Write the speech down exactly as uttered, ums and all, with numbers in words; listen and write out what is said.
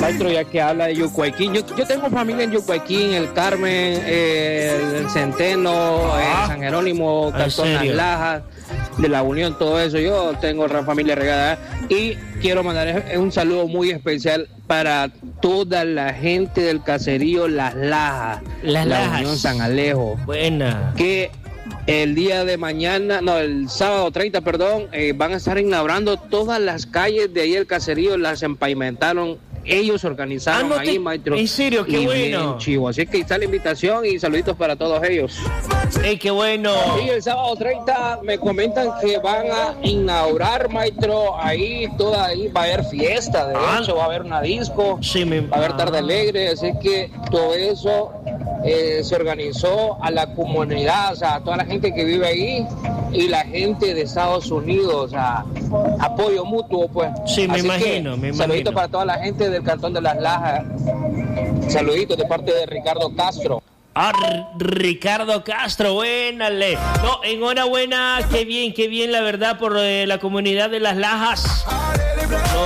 Maestro, ya que habla de Yucuayquín, yo, yo tengo familia en Yucuayquín, el Carmen, eh, el Centeno, Ah, el San Jerónimo, ¿en Cantón Las serio? Lajas, de la Unión, todo eso. Yo tengo la familia regada y quiero mandar un saludo muy especial para toda la gente del caserío Las Lajas, Las la Lajas. Unión San Alejo, Buena. que el día de mañana, no, el sábado treinta, perdón, eh, van a estar inaugurando todas las calles de ahí el caserío, las empavimentaron. Ellos organizaron Ah, no ahí, te- maestro. en serio, qué Y bueno. bien chivo. Así que ahí está la invitación y saluditos para todos ellos. ¡Ey, qué bueno! Y el sábado treinta me comentan que van a inaugurar, maestro, ahí toda ahí va a haber fiesta, de Ah. hecho va a haber una disco, Sí, me- va a haber tarde alegre, así que todo eso eh, se organizó a la comunidad, o sea, a toda la gente que vive ahí y la gente de Estados Unidos, o sea, apoyo mutuo, pues. Sí, me Así imagino, que, me saluditos imagino. para toda la gente del Cantón de Las Lajas, saluditos de parte de Ricardo Castro. Ah, R- Ricardo Castro, buenale. No, enhorabuena, qué bien, qué bien, la verdad, por eh, la comunidad de Las Lajas. No,